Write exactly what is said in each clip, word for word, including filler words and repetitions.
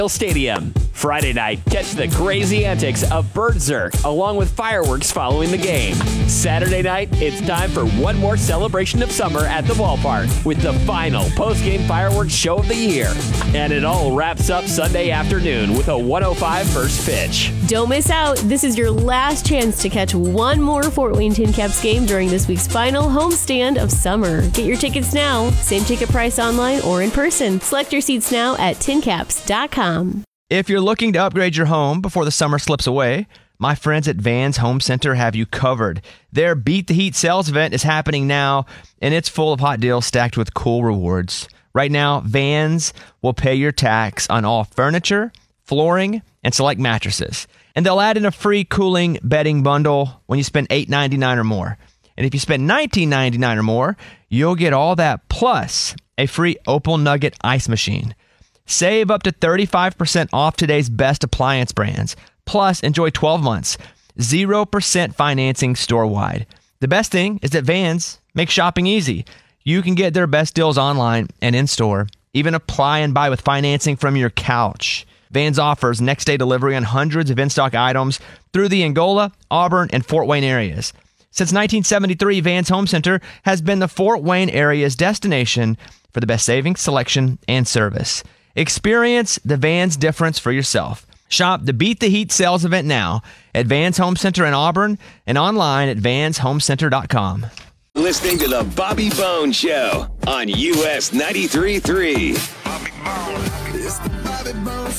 Stadium. Friday night, catch the crazy antics of Bertzerk along with fireworks following the game. Saturday night, it's time for one more celebration of summer at the ballpark with the final post-game fireworks show of the year. And it all wraps up Sunday afternoon with a one oh five first pitch. Don't miss out. This is your last chance to catch one more Fort Wayne Tin Caps game during this week's final homestand of summer. Get your tickets now. Same ticket price online or in person. Select your seats now at tin caps dot com. If you're looking to upgrade your home before the summer slips away, my friends at Vans Home Center have you covered. Their Beat the Heat sales event is happening now, and it's full of hot deals stacked with cool rewards. Right now, Vans will pay your tax on all furniture, flooring, and select mattresses. And they'll add in a free cooling bedding bundle when you spend eight ninety-nine or more. And if you spend nineteen ninety-nine or more, you'll get all that plus a free Opal Nugget ice machine. Save up to thirty-five percent off today's best appliance brands. Plus, enjoy twelve months, zero percent financing store-wide. The best thing is that Vans makes shopping easy. You can get their best deals online and in-store. Even apply and buy with financing from your couch. Vans offers next-day delivery on hundreds of in-stock items through the Angola, Auburn, and Fort Wayne areas. Since nineteen seventy-three, Vans Home Center has been the Fort Wayne area's destination for the best savings, selection, and service. Experience the Vans difference for yourself. Shop the Beat the Heat sales event now at Vans Home Center in Auburn and online at vans home center dot com. Listening to the Bobby Bone Show on U S ninety-three point three. Bobby Bone. It's the Bobby Bone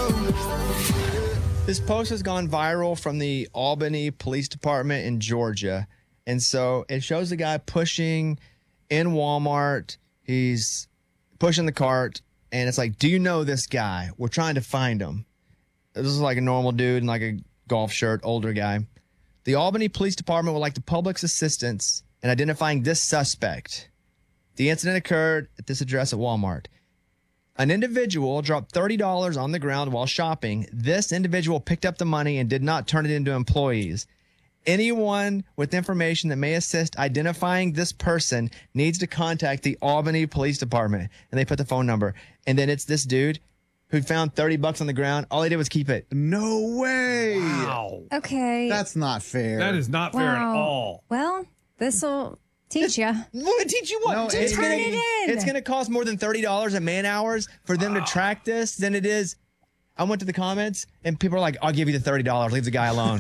Show. This post has gone viral from the Albany Police Department in Georgia. And so it shows a guy pushing in Walmart. He's pushing the cart. And it's like, do you know this guy? We're trying to find him. This is like a normal dude in like a golf shirt, older guy. The Albany Police Department would like the public's assistance in identifying this suspect. The incident occurred at this address at Walmart. An individual dropped thirty dollars on the ground while shopping. This individual picked up the money and did not turn it into employees. Anyone with information that may assist identifying this person needs to contact the Albany Police Department. And they put the phone number. And then it's this dude who found thirty bucks on the ground. All he did was keep it. No way. Wow. Okay. That's not fair. That is not fair Wow. at all. Well, this will teach you. Will it teach you what? No, Just it's turn gonna- it in. It's going to cost more than thirty dollars a man hours for them to track this than it is. I went to the comments and people are like, I'll give you the thirty dollars. Leave the guy alone.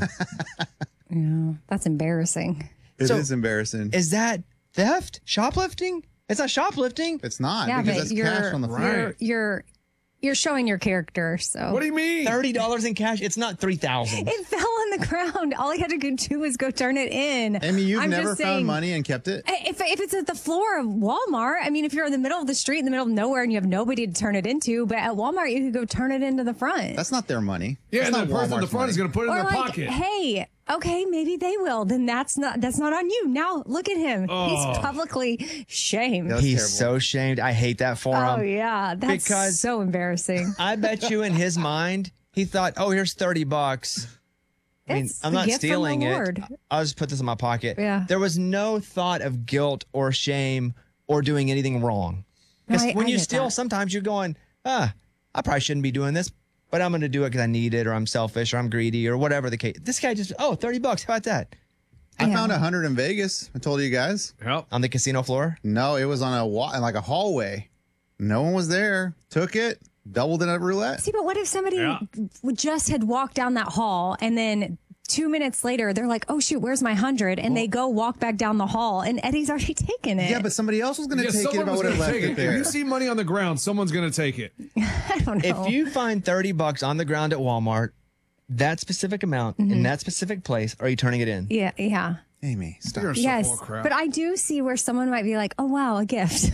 Yeah, that's embarrassing. It So- is embarrassing. Is that theft? Shoplifting? It's not shoplifting. It's not Yeah, because but that's you're, cash on the floor. you're you're you're showing your character. So What do you mean? thirty dollars in cash? It's not three thousand dollars. it fell on the ground. All I had to go do was go turn it in. Amy, you've I'm never just found saying, money and kept it? If, if it's at the floor of Walmart, I mean, if you're in the middle of the street, in the middle of nowhere, and you have nobody to turn it into, but at Walmart, you could go turn it into the front. That's not their money. Yeah, That's and the not person in the Walmart's front is money. going to put it in or their like, pocket. hey, okay, maybe they will. Then that's not that's not on you. Now look at him. Oh. He's publicly shamed. Yeah, that's He's terrible. so shamed. I hate that for him. Oh yeah, that's Because- so embarrassing. I bet you in his mind, he thought, oh, here's thirty bucks. I mean, It's I'm the not gift from stealing the it. Lord. I'll just put this in my pocket. Yeah. There was no thought of guilt or shame or doing anything wrong. No, Because I- when I you get steal, that. sometimes you're going, ah, I probably shouldn't be doing this, but I'm going to do it because I need it or I'm selfish or I'm greedy or whatever the case. This guy just, oh, thirty bucks. How about that? I Yeah. found a hundred in Vegas. I told you guys. Yep. On the casino floor? No, it was on a wa- like a hallway. No one was there. Took it. Doubled it at roulette. See, but what if somebody Yeah. would just had walked down that hall and then two minutes later they're like, oh shoot, where's my hundred? And they go walk back down the hall and Eddie's already taken it. Yeah, but somebody else was going to Yeah, take it if someone I was would have going to left take it it. there. If you see money on the ground, someone's going to take it. I don't know. If you find thirty bucks on the ground at Walmart, that specific amount in that specific place, are you turning it in? yeah, yeah. Amy, stop. You're so Yes, full of crap. but I do see where someone might be like, "Oh wow, a gift."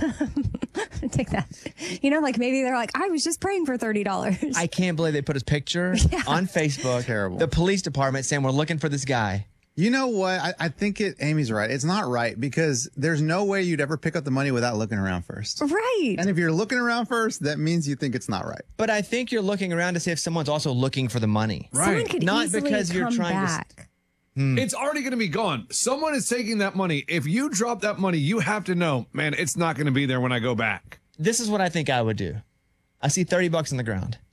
Take that. You know, like maybe they're like, "I was just praying for thirty dollars." I can't believe they put his picture on Facebook. Terrible. The police department saying we're looking for this guy. You know what? I, I think it. Amy's right. It's not right because there's no way you'd ever pick up the money without looking around first. Right. And if you're looking around first, that means you think it's not right. But I think you're looking around to see if someone's also looking for the money. Someone Right. could Not easily because you're come trying to s- back. It's already going to be gone. Someone is taking that money. If you drop that money, you have to know, man, it's not going to be there when I go back. This is what I think I would do. I see thirty bucks on the ground.